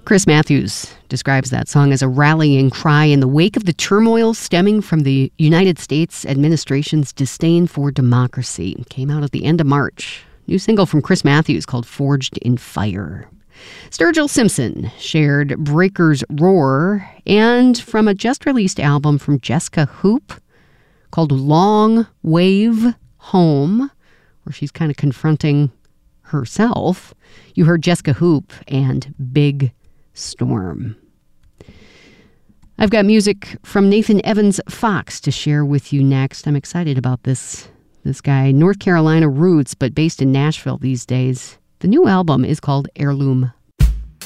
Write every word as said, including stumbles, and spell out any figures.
Chris Matthews describes that song as a rallying cry in the wake of the turmoil stemming from the United States administration's disdain for democracy. It came out at the end of March. New single from Chris Matthews called Forged in Fire. Sturgill Simpson shared Breaker's Roar, and from a just-released album from Jessica Hoop called Long Wave Home, where she's kind of confronting herself, you heard Jessica Hoop and Big Storm. I've got music from Nathan Evans Fox to share with you next. I'm excited about this this guy. North Carolina roots, but based in Nashville these days. The new album is called Heirloom